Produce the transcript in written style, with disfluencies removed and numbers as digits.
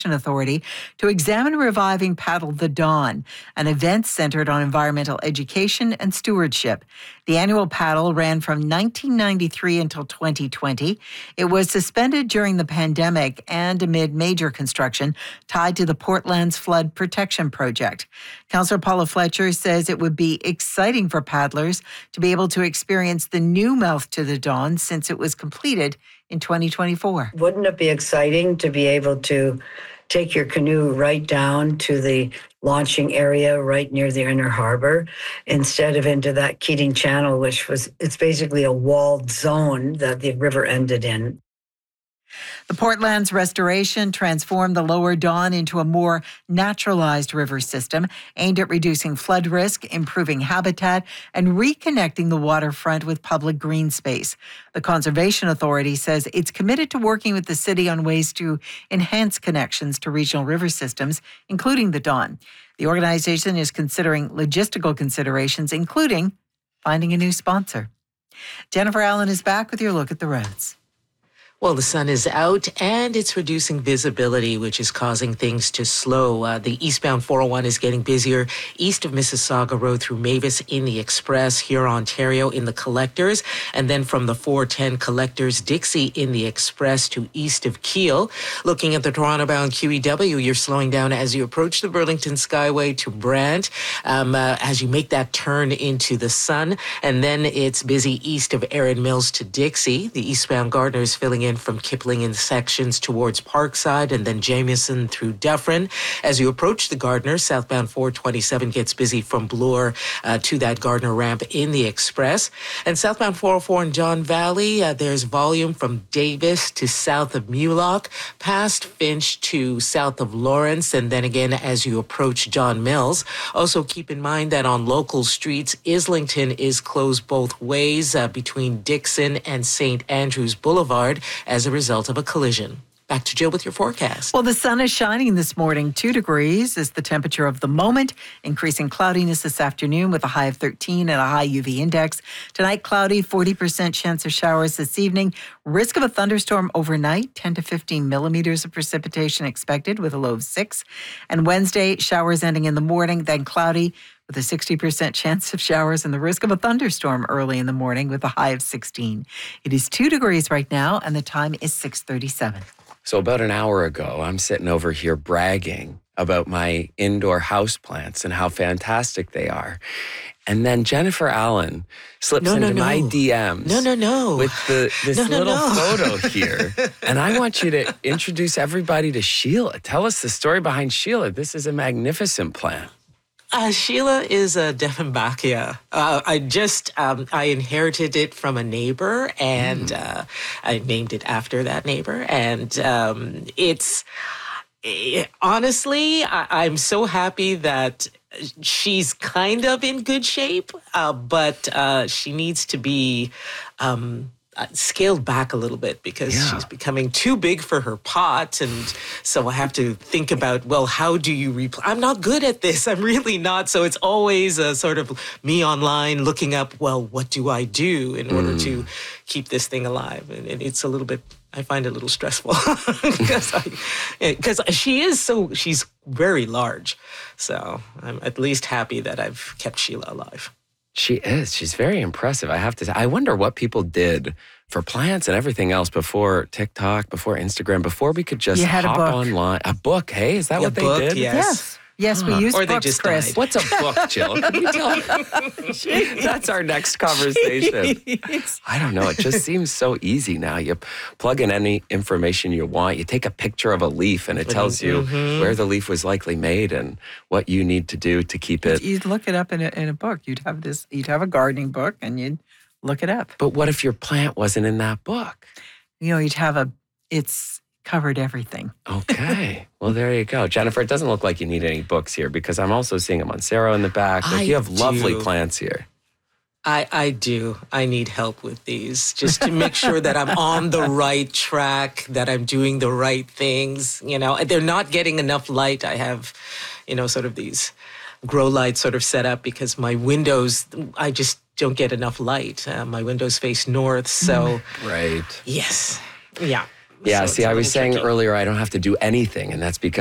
Authority to examine reviving Paddle the Dawn, an event centered on environmental education and stewardship. The annual paddle ran from 1993 until 2020. It was suspended during the pandemic and amid major construction tied to the Portland's flood protection project. Councillor Paula Fletcher says it would be exciting for paddlers to be able to experience the new mouth to the Dawn since it was completed in 2024. Wouldn't it be exciting to be able to take your canoe right down to the launching area right near the inner harbor instead of into that Keating Channel, it's basically a walled zone that the river ended in. The Portland's restoration transformed the Lower Dawn into a more naturalized river system aimed at reducing flood risk, improving habitat, and reconnecting the waterfront with public green space. The Conservation Authority says it's committed to working with the city on ways to enhance connections to regional river systems, including the Dawn. The organization is considering logistical considerations, including finding a new sponsor. Jennifer Allen is back with your look at the roads. Well, the sun is out and it's reducing visibility, which is causing things to slow. The eastbound 401 is getting busier east of Mississauga Road through Mavis in the Express, here Ontario in the Collectors, and then from the 410 Collectors Dixie in the Express to east of Keele. Looking at the Toronto-bound QEW, you're slowing down as you approach the Burlington Skyway to Brant, as you make that turn into the sun, and then it's busy east of Erin Mills to Dixie. The eastbound Gardner is filling in from Kipling in sections towards Parkside and then Jamieson through Dufferin. As you approach the Gardner, southbound 427 gets busy from Bloor to that Gardner ramp in the Express. And southbound 404 in John Valley, there's volume from Davis to south of Mulock, past Finch to south of Lawrence, and then again as you approach John Mills. Also keep in mind that on local streets, Islington is closed both ways between Dixon and St. Andrews Boulevard as a result of a collision. Back to Jill with your forecast. Well, the sun is shining this morning. 2 degrees is the temperature of the moment. Increasing cloudiness this afternoon with a high of 13 and a high UV index. Tonight, cloudy, 40% chance of showers this evening. Risk of a thunderstorm overnight, 10 to 15 millimeters of precipitation expected with a low of 6. And Wednesday, showers ending in the morning, then cloudy with a 60% chance of showers and the risk of a thunderstorm early in the morning with a high of 16. It is 2 degrees right now, and the time is 6:37. So about an hour ago, I'm sitting over here bragging about my indoor houseplants and how fantastic they are. And then Jennifer Allen slips into my DMs with this little photo here. And I want you to introduce everybody to Sheila. Tell us the story behind Sheila. This is a magnificent plant. Sheila is a Dieffenbachia. I inherited it from a neighbor, and I named it after that neighbor. And honestly, I'm so happy that she's kind of in good shape, but she needs to be scaled back a little bit because she's becoming too big for her pot. And so I have to think about, well, how do you I'm not good at this. I'm really not. So it's always a sort of me online looking up, well, what do I do in order to keep this thing alive? And it's a little bit, I find it a little stressful because she's very large. So I'm at least happy that I've kept Sheila alive. She is. She's very impressive, I have to say. I wonder what people did for plants and everything else before TikTok, before Instagram, before we could just hop online. A book, hey? Is that what they did? Yes, we use or books, they just Chris. died. What's a book, Jill? Can you tell? That's our next conversation. I don't know. It just seems so easy now. You plug in any information you want. You take a picture of a leaf and it tells you where the leaf was likely made and what you need to do to keep it. You'd look it up in a book. You'd have a gardening book and you'd look it up. But what if your plant wasn't in that book? You'd have it's covered everything. Okay. Well, there you go. Jennifer, it doesn't look like you need any books here because I'm also seeing a Monstera in the back. You have lovely plants here. I do. I need help with these just to make sure that I'm on the right track, that I'm doing the right things. They're not getting enough light. I have, sort of these grow lights sort of set up because my windows, I just don't get enough light. My windows face north. So, right. Yes. Yeah. Yeah, So see, it's a I was little saying tricky. earlier I don't have to do anything, and that's because